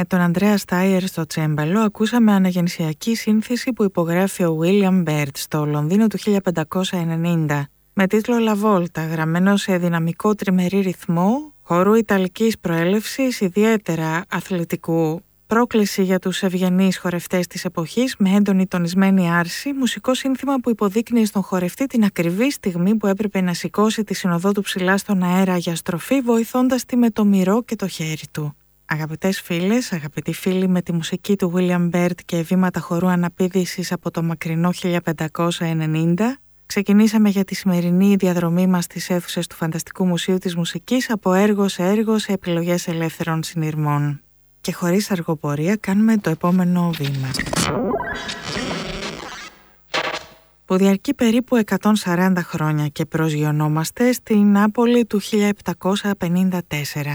Με τον Ανδρέα Στάιερ στο τσέμπαλο ακούσαμε αναγεννησιακή σύνθεση που υπογράφει ο William Byrd στο Λονδίνο του 1590 με τίτλο «La Volta», γραμμένο σε δυναμικό τριμερή ρυθμό, χορού ιταλικής προέλευσης, ιδιαίτερα αθλητικού. Πρόκληση για τους ευγενείς χορευτές της εποχής με έντονη τονισμένη άρση, μουσικό σύνθημα που υποδείκνυε στον χορευτή την ακριβή στιγμή που έπρεπε να σηκώσει τη συνοδό του ψηλά στον αέρα για στροφή, βοηθώντας τη με το μυρό και το χέρι του. Αγαπητές φίλες, αγαπητοί φίλοι, με τη μουσική του William Byrd και βήματα χορού αναπήδησης από το μακρινό 1590, ξεκινήσαμε για τη σημερινή διαδρομή μας στις αίθουσες του Φανταστικού Μουσείου της Μουσικής από έργο σε έργο σε επιλογές ελεύθερων συνειρμών. Και χωρίς αργοπορία κάνουμε το επόμενο βήμα, που διαρκεί περίπου 140 χρόνια και προσγειωνόμαστε στην Νάπολη του 1754.